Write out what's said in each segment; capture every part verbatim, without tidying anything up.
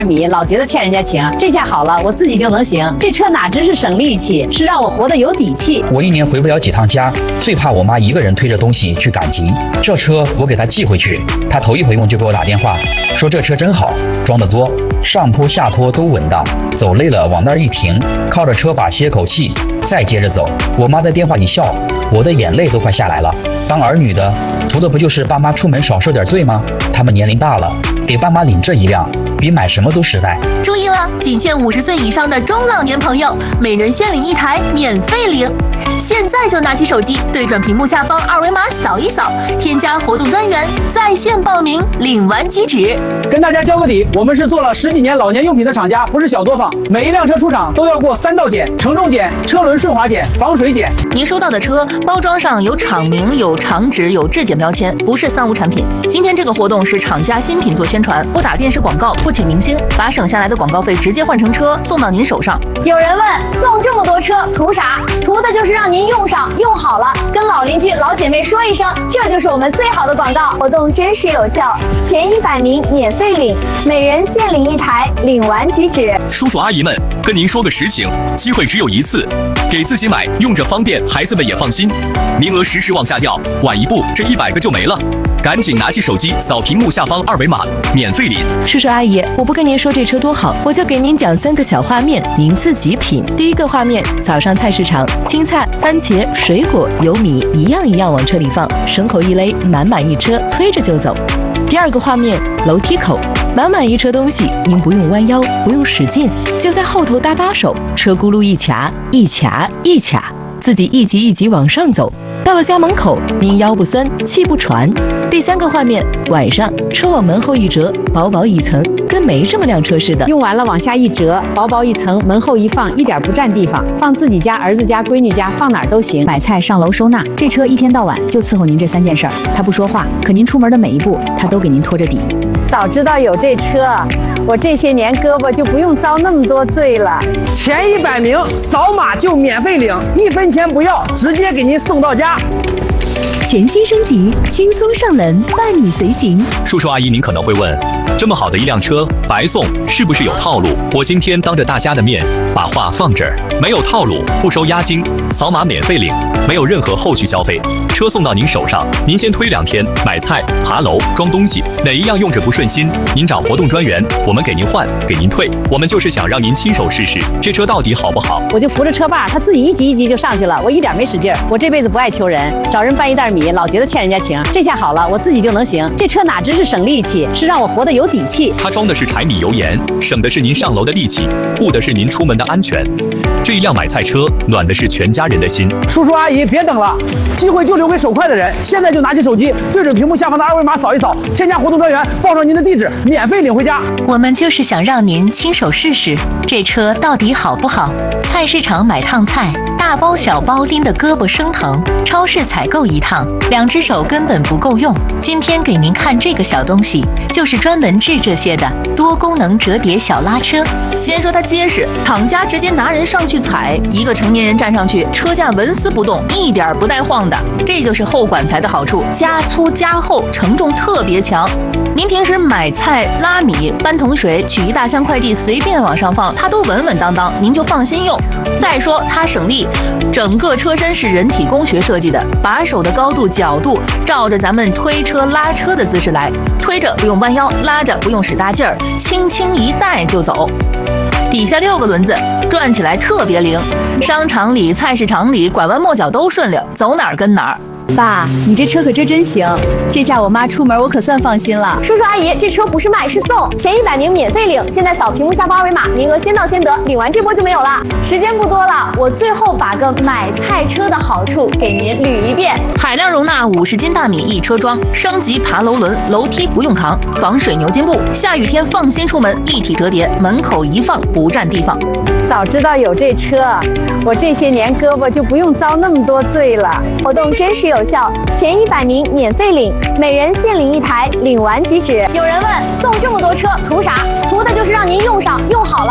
米，老觉得欠人家情，这下好了，我自己就能行。这车哪只是省力气，是让我活得有底气。 我一年回不了几趟家，最怕我妈一个人推着东西去赶集。这车我给她寄回去，她头一回用就给我打电话，说这车真好，装得多，上坡下坡都稳当，走累了往那儿一停，靠着车把歇口气，再接着走。我妈在电话里笑，我的眼泪都快下来了。当儿女的，图的不就是爸妈出门少受点罪吗？他们年龄大了，给爸妈领这一辆，比买什么都实在。 注意了，仅限五十岁以上的中老年朋友，每人限领一台，免费领。现在就拿起手机，对准屏幕下方二维码扫一扫，添加活动专员，在线报名，领完即止。 跟大家交个底，我们是做了十几年老年用品的厂家，不是小作坊。每一辆车出厂都要过三道检：承重检、车轮顺滑检、防水检。 您收到的车包装上有厂名、有厂址、有质检标签，不是三无产品。今天这个活动是厂家新品做宣传，不打电视广告，不请明星，把省下来的广告费直接换成车送到您手上。 有人问，送这么多车图啥？图的就是让您用上用好了，跟老邻居老姐妹说一声，这就是我们最好的广告。活动真实有效，前一百名免费领，每人限领一台，领完即止。 叔叔阿姨们，跟您说个实情，机会只有一次，给自己买，用着方便，孩子们也放心。名额时时往下掉，晚一步这一百个就没了。赶紧拿起手机扫屏幕下方二维码，免费领。 叔叔阿姨，我不跟您说这车多好，我就给您讲三个小画面，您自己品。第一个画面，早上菜市场，青菜、番茄、水果、油米一样一样往车里放，绳口一勒，满满一车，推着就走。第二个画面，楼梯口，满满一车东西，您不用弯腰，不用使劲，就在后头搭把手，车轱辘一卡一卡一卡，自己一级一级往上走。到了家门口，您腰不酸，气不喘。第三个画面，晚上车往门后一折，薄薄一层，跟没这么辆车似的。 用完了往下一折，薄薄一层，门后一放，一点不占地方，放自己家、儿子家、闺女家，放哪儿都行。买菜上楼收纳，这车一天到晚就伺候您这三件事儿。他不说话，可您出门的每一步，他都给您拖着底。早知道有这车，我这些年胳膊就不用遭那么多罪了。 前一百名扫码就免费领，一分钱不要，直接给您送到家。 全新升级，轻松上门，伴你随行。 叔叔阿姨，您可能会问，这么好的一辆车白送，是不是有套路？我今天当着大家的面把话放这儿，没有套路，不收押金，扫码免费领，没有任何后续消费，车送到您手上，您先推两天，买菜、爬楼、装东西，哪一样用着不顺心，您找活动专员，我们给您换，给您退。我们就是想让您亲手试试这车到底好不好。 我就扶着车把，他自己一级一级就上去了，我一点没使劲儿。我这辈子不爱求人，找人搬一袋米，老觉得欠人家情，这下好了，我自己就能行。这车哪只是省力气，是让我活得有底气。 它装的是柴米油盐，省的是您上楼的力气，护的是您出门的安全。这一辆买菜车，暖的是全家人的心。 叔叔阿姨，别等了，机会就留给手快的人。现在就拿起手机，对准屏幕下方的二维码扫一扫，添加活动专员，报上您的地址，免费领回家。 我们就是想让您亲手试试这车到底好不好。菜市场买趟菜，大包小包拎得胳膊生疼；超市采购一趟，两只手根本不够用。今天给您看这个小东西，就是专门治这些的多功能折叠小拉车。先说它结实，厂家直接拿人上去踩，一个成年人站上去，车架纹丝不动，一点不带晃的。这就是后管材的好处，加粗加厚，承重特别强。您平时买菜、拉米、搬桶水、取一大箱快递，随便往上放，它都稳稳当当，您就放心用。再说它省力，整个车身是人体工学设计的，把手的高度、角度照着咱们推车、拉车的姿势来，推着不用弯腰，拉着不用使大劲儿，轻轻一带就走。底下六个轮子，转起来特别灵，商场里、菜市场里拐弯抹角都顺溜，走哪儿跟哪儿。 爸，你这车可真真行，这下我妈出门我可算放心了。 叔叔阿姨，这车不是卖是送，前一百名免费领，现在扫屏幕下方二维码，名额先到先得，领完这波就没有了。时间不多了，我最后把个买菜车的好处给您捋一遍： 海量容纳五十斤大米一车装，升级爬楼轮，楼梯不用扛，防水牛津布，下雨天放心出门，一体折叠，门口一放不占地方。 早知道有这车，我这些年胳膊就不用遭那么多罪了。 活动真实有效，前一百名免费领，每人限领一台，领完即止。有人问，送这么多车图啥？图的就是让您用上用好了，跟老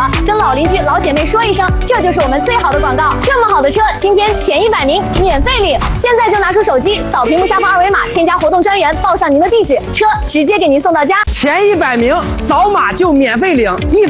老邻居、老姐妹说一声，这就是我们最好的广告。这么好的车，今天前一百名免费领，现在就拿出手机扫屏幕下方二维码，添加活动专员，报上您的地址，车直接给您送到家。 前一百名扫码就免费领，一